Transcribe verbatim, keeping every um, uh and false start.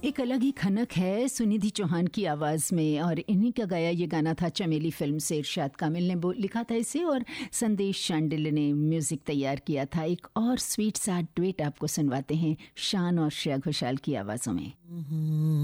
एक अलग ही खनक है सुनिधि चौहान की आवाज़ में, और इन्हीं का गाया ये गाना था चमेली फिल्म से। इरशाद कामिल ने लिखा था इसे और संदेश शांडिल्य ने म्यूजिक तैयार किया था। एक और स्वीट सा डुएट आपको सुनवाते हैं शान और श्रेया घोषाल की आवाज़ों में।